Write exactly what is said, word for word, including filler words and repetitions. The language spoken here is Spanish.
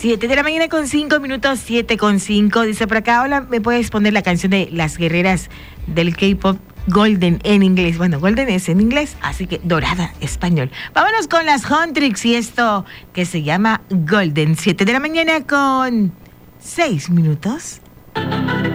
Siete de la mañana con cinco minutos, siete con cinco. Dice por acá, hola, ¿me puedes poner la canción de las guerreras del K-pop? Golden en inglés. Bueno, Golden es en inglés, así que Dorada español. Vámonos con las Huntrix y esto que se llama Golden. Siete de la mañana con seis minutos.